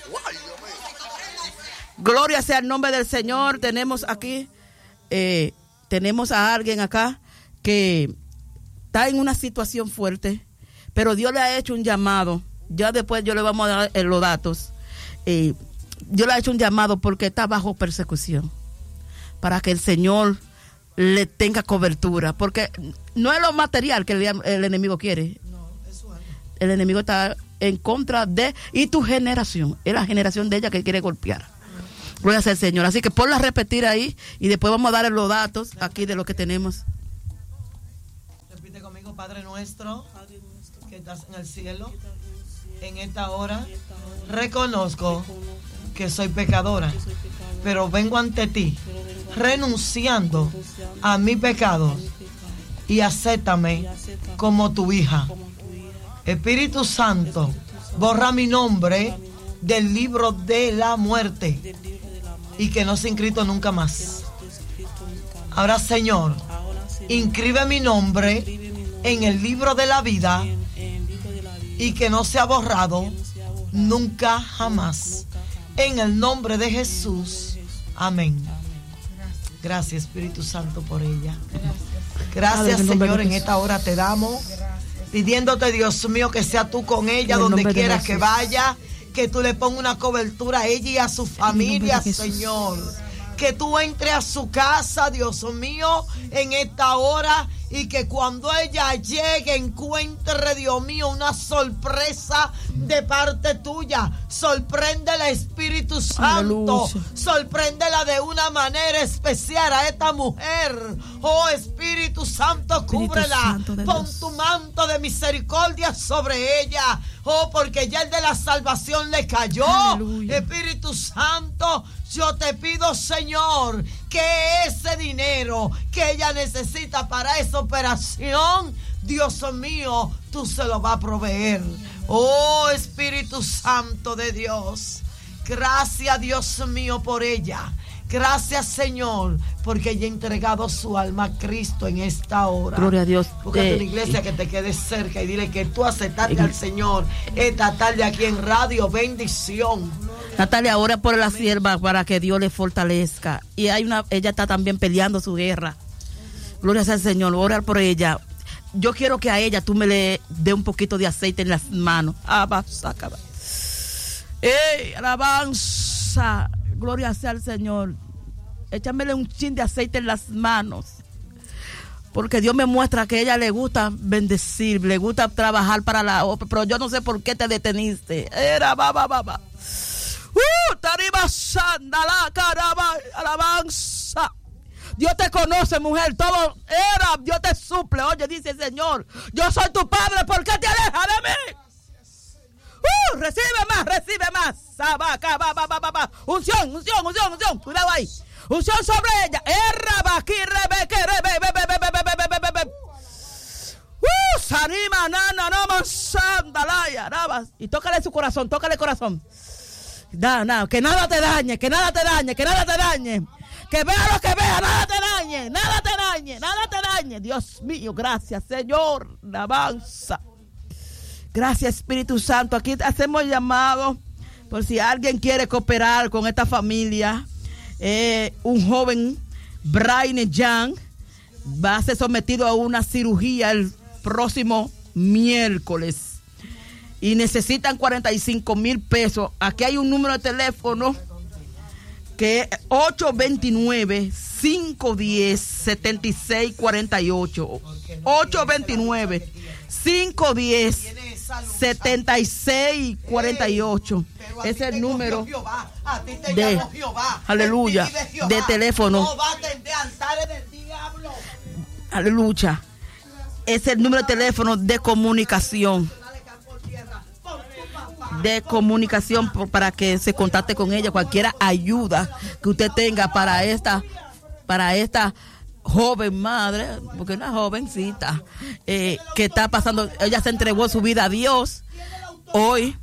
Gloria sea el nombre del Señor. Tenemos aquí, tenemos a alguien acá que está en una situación fuerte, pero Dios le ha hecho un llamado. Ya después yo le vamos a dar los datos. Dios le ha hecho un llamado porque está bajo persecución, para que el Señor le tenga cobertura, porque no es lo material que el enemigo quiere. El enemigo está en contra de, y tu generación, es la generación de ella que quiere golpear. Gloria al Señor. Así que ponla a repetir ahí y después vamos a darle los datos aquí de lo que tenemos. Repite conmigo: Padre nuestro que estás en el cielo, en esta hora reconozco que soy pecadora, pero vengo ante ti renunciando a mi pecado y acéptame como tu hija. Espíritu Santo, borra mi nombre del libro de la muerte y que no sea inscrito nunca más. Ahora, Señor, inscribe mi nombre en el libro de la vida y que no sea borrado nunca jamás. En el nombre de Jesús. Amén. Gracias, Espíritu Santo, por ella. Gracias, Señor, en esta hora te damos, pidiéndote, Dios mío, que sea tú con ella donde quieras que vaya, que tú le pongas una cobertura a ella y a su familia, Señor. Que tú entres a su casa, Dios mío, en esta hora, y que cuando ella llegue encuentre, Dios mío, una sorpresa de parte tuya. Sorpréndela, Espíritu Santo. Aleluya. Sorpréndela de una manera especial a esta mujer. Oh, Espíritu Santo, cúbrela. Pon tu manto de misericordia sobre ella. Oh, porque ya el de la salvación le cayó. Aleluya. Espíritu Santo, yo te pido, Señor, que ese dinero que ella necesita para esa operación, Dios mío, tú se lo vas a proveer. Oh, Espíritu Santo de Dios, gracias, Dios mío, por ella. Gracias, Señor, porque ella ha entregado su alma a Cristo en esta hora. Gloria a Dios. Búscate una iglesia que te quede cerca y dile que tú aceptaste al Señor esta tarde aquí en Radio Bendición. Natalia, ora por la sierva para que Dios le fortalezca. Y ella está también peleando su guerra. Gloria al Señor, ora por ella. Yo quiero que a ella tú me le dé un poquito de aceite en las manos. Alabanza. Gloria sea al Señor. Échamele un chin de aceite en las manos. Porque Dios me muestra que a ella le gusta bendecir, le gusta trabajar para la obra. Pero yo no sé por qué te deteniste. Alabanza. Dios te conoce, mujer. Todo Dios te suple. Oye, dice el Señor: yo soy tu padre, ¿por qué te alejas de mí? Recibe más. Unción. Cuidado ahí. Unción sobre ella. Sanima, nana, no sandalaya. Y tócale su corazón, tócale el corazón. Que nada te dañe. Que vea lo que vea, nada te dañe. Dios mío, gracias, Señor. Alabanza. Gracias, Espíritu Santo. Aquí hacemos llamado por si alguien quiere cooperar con esta familia. Un joven, Brian Young, va a ser sometido a una cirugía el próximo miércoles y necesitan 45,000 pesos. Aquí hay un número de teléfono que es 829-510-7648. 829-510-7648. Es el número de aleluya de teléfono. Aleluya. Es el número de teléfono de comunicación. Para que se contacte con ella. Cualquier ayuda que usted tenga para esta joven madre, porque es una jovencita que está pasando. Ella se entregó su vida a Dios hoy,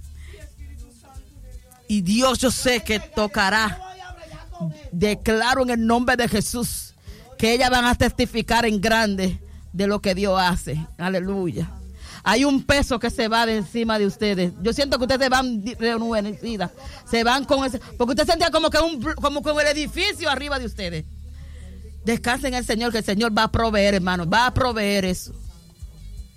y Dios, yo sé que tocará. Declaro en el nombre de Jesús que ellas van a testificar en grande de lo que Dios hace. Aleluya. Hay un peso que se va de encima de ustedes. Yo siento que ustedes van rejuvenecidas. Se van con ese, porque usted sentía como que el edificio arriba de ustedes. Descansen en el Señor, que el Señor va a proveer, hermano. Va a proveer eso.